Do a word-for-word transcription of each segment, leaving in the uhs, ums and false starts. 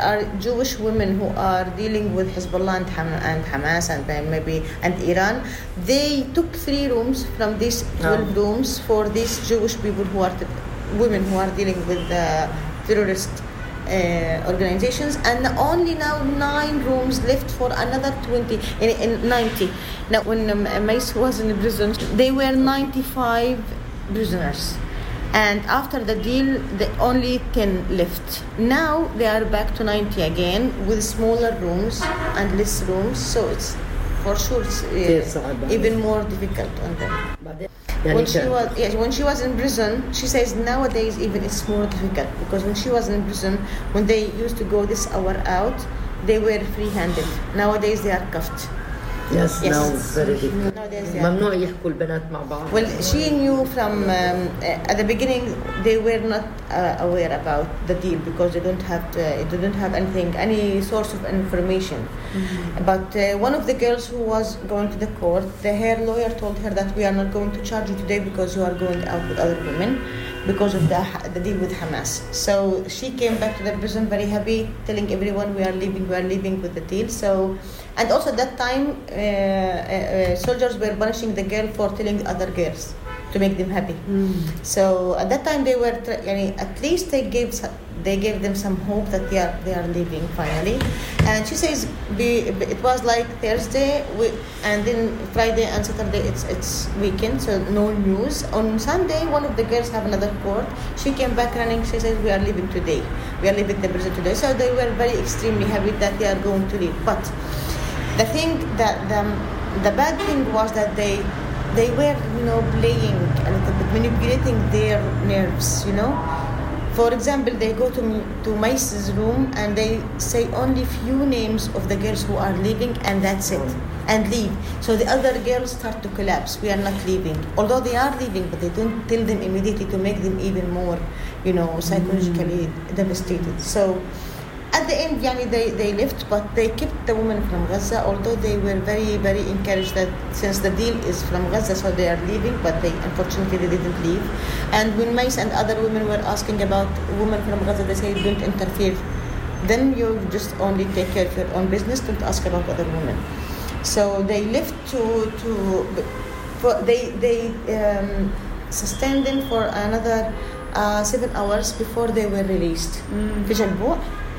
are Jewish women who are dealing with Hezbollah and, Ham- and Hamas and uh, maybe and Iran. They took three rooms from these twelve oh. rooms for these Jewish people who are t- women who are dealing with uh, terrorist uh, organizations, and only now nine rooms left for another twenty in, in ninety. Now, when um, Mace was in prison, they were ninety-five prisoners. And after the deal, the only ten left. Now they are back to ninety again with smaller rooms and less rooms. So it's for sure it's, uh, even more difficult on them. When she was yeah, when she was in prison, she says nowadays even it's more difficult because when she was in prison, when they used to go this hour out, they were free-handed. Nowadays they are cuffed. Yes, yes, now very difficult. ممنوع يحكوا البنات مع بعض. Well, she knew from um, uh, at the beginning they were not uh, aware about the deal because they don't have to, they didn't have anything, any source of information. Mm-hmm. But uh, one of the girls who was going to the court, the her lawyer told her that we are not going to charge you today because you are going out with other women because of the the deal with Hamas. So she came back to the prison very happy, telling everyone we are leaving, we are leaving with the deal. So. And also at that time, uh, uh, soldiers were punishing the girl for telling other girls to make them happy. Mm. So at that time, they were tra- yani, at least they gave they gave them some hope that they are they are leaving finally. And she says be, it was like Thursday, we, and then Friday and Saturday it's it's weekend, so no news. On Sunday, one of the girls have another court. She came back running. She says we are leaving today. We are leaving the prison today. So they were very extremely happy that they are going to leave, but. The thing that the, the bad thing was that they they were you know playing a little bit, manipulating their nerves, you know. For example, they go to to Mace's room and they say only few names of the girls who are leaving and that's it, and leave. So the other girls start to collapse. We are not leaving, although they are leaving, but they don't tell them immediately to make them even more, you know, psychologically mm. devastated. So. At the end, yani, they, they left, but they kept the women from Gaza, although they were very, very encouraged that since the deal is from Gaza, so they are leaving, but they unfortunately they didn't leave. And when Mace and other women were asking about women from Gaza, they say, don't interfere. Then you just only take care of your own business, don't ask about other women. So they left to, to for, they, they um, sustained them for another uh, seven hours before they were released. في جلبوع.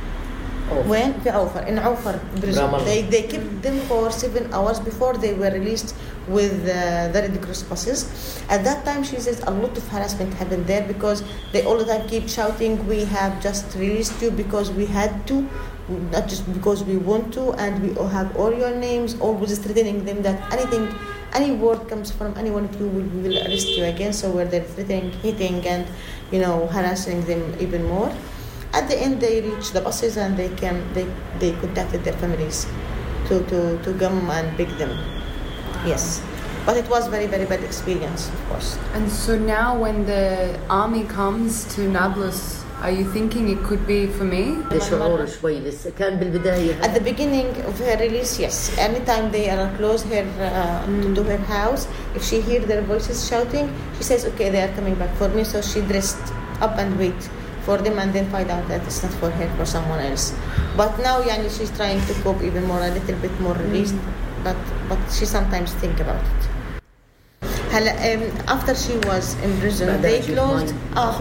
When في عوفر in عوفر they they kept them for seven hours before they were released with uh, the Red Cross buses. At that time, she says a lot of harassment happened there because they all the time keep shouting, "We have just released you because we had to, not just because we want to, and we all have all your names." Always threatening them that anything, any word comes from any one of you, we will arrest you again. So where they're threatening, hitting, and you know harassing them even more. At the end, they reached the buses and they came. They they contacted their families to, to, to come and pick them. Yes, but it was very very bad experience, of course. And so now, when the army comes to Nablus, are you thinking it could be for me? At the beginning of her release, yes. Anytime they are close her uh, mm. to her house, if she hears their voices shouting, she says, "Okay, they are coming back for me." So she dressed up and wait for them and then find out that it's not for her, for someone else. But now yani, she's trying to cope even more, a little bit more released, mm-hmm. but but she sometimes think about it. هلا um, after she was in prison, they closed. Ah,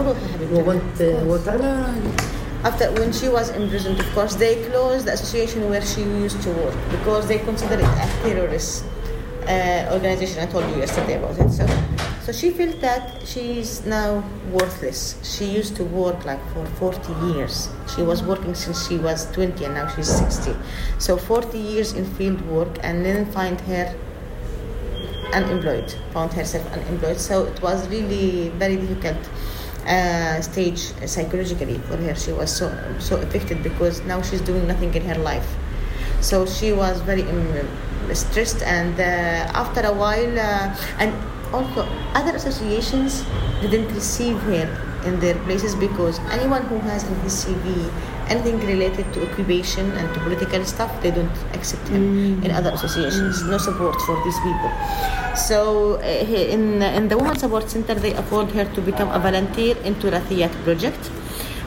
after when she was in prison, of course, they closed the association where she used to work because they consider it a terrorist uh, organization. I told you yesterday about it. So. So she felt that she's now worthless. She used to work like for forty years. She was working since she was twenty and now she's sixty. So forty years in field work and then find her unemployed, found herself unemployed. So it was really very difficult uh, stage psychologically for her. She was so so affected because now she's doing nothing in her life. So she was very um, stressed and uh, after a while, uh, and also, other associations didn't receive her in their places because anyone who has in his C V anything related to occupation and to political stuff, they don't accept him mm. in other associations. No support for these people. So in in the Women Support Center, they afford her to become a volunteer into Rathiyat project.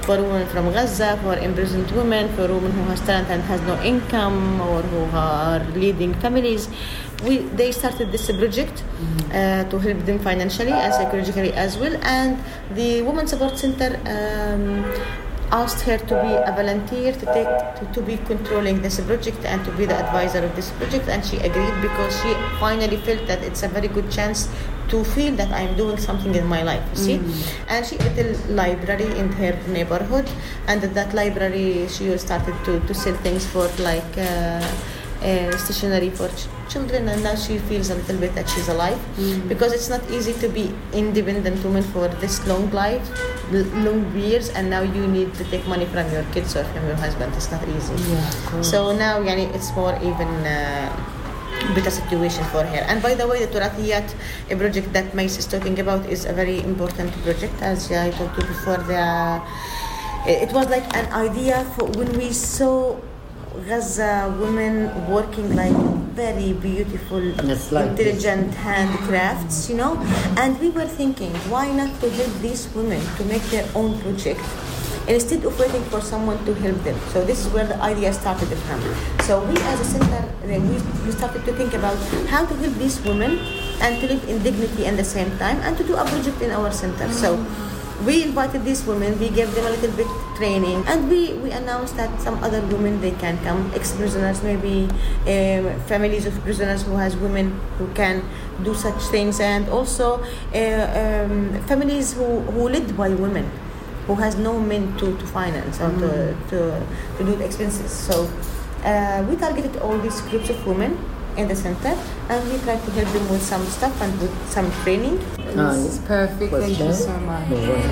for women from Gaza, for imprisoned women, for women who has talent and has no income, or who are leading families. We, they started this project uh, to help them financially and psychologically as well. And the Women's Support Center um, asked her to be a volunteer, to take to, to be controlling this project and to be the advisor of this project. And she agreed because she finally felt that it's a very good chance to feel that I'm doing something in my life, you see. Mm. And she had a library in her neighborhood, and at that library she started to, to sell things for like uh, uh, stationery for ch- children, and now she feels a little bit that she's alive. Mm. Because it's not easy to be independent woman for this long life, l- long years, and now you need to take money from your kids or from your husband. It's not easy. Yeah, so now yani, it's more even uh, better situation for her. And by the way, the Turathiyat, a project that Mais is talking about, is a very important project. As I told you before, the, it was like an idea for when we saw Gaza women working like very beautiful, intelligent handcrafts, you know, and we were thinking, why not to help these women to make their own project instead of waiting for someone to help them. So this is where the idea started from. So we as a center, we, we started to think about how to help these women and to live in dignity at the same time and to do a project in our center. So we invited these women, we gave them a little bit training, and we, we announced that some other women, they can come, ex-prisoners, maybe uh, families of prisoners who has women who can do such things, and also uh, um, families who, who led by women, who has no men to, to finance or mm. to, to, to do the expenses. So uh, we targeted all these groups of women in the center, and we tried to help them with some stuff and with some training. This is perfect. Thank you so much.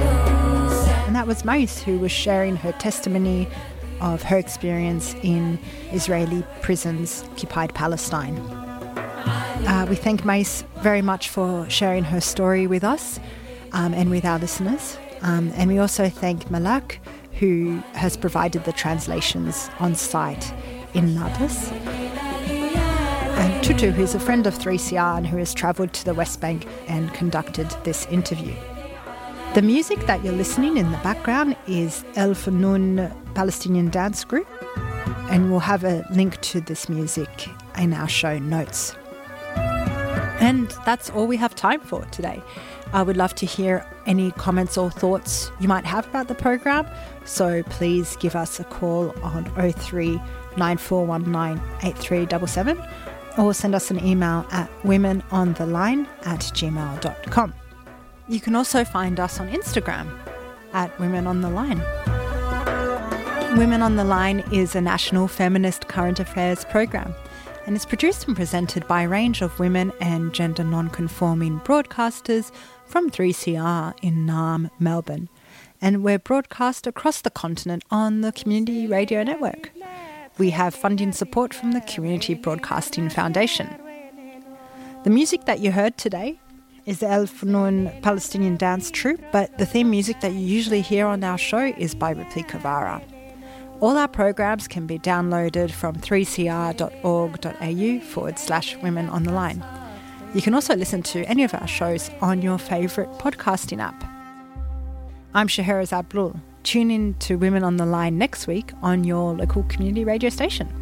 And that was Mais, who was sharing her testimony of her experience in Israeli prisons, occupied Palestine. Uh, we thank Mais very much for sharing her story with us um, and with our listeners. Um, and we also thank Malak, who has provided the translations on site in Nablus. And Tutu, who's a friend of three C R and who has travelled to the West Bank and conducted this interview. The music that you're listening in the background is El Fanoun Palestinian Dance Group, and we'll have a link to this music in our show notes. And that's all we have time for today. I would love to hear any comments or thoughts you might have about the program, so please give us a call on oh three nine four one nine eight three seven seven or send us an email at womenontheline at gmail dot com. You can also find us on Instagram at Women on the Line. Women on the Line is a national feminist current affairs program, and it's produced and presented by a range of women and gender non-conforming broadcasters from three C R in Naarm, Melbourne. And we're broadcast across the continent on the Community Radio Network. We have funding support from the Community Broadcasting Foundation. The music that you heard today is the El Fanoun Palestinian Dance Troupe, but the theme music that you usually hear on our show is by Ripley Kavara. All our programs can be downloaded from three c r dot org dot a u forward slash women on the line. You can also listen to any of our shows on your favourite podcasting app. I'm Shahraz Abdul. Tune in to Women on the Line next week on your local community radio station.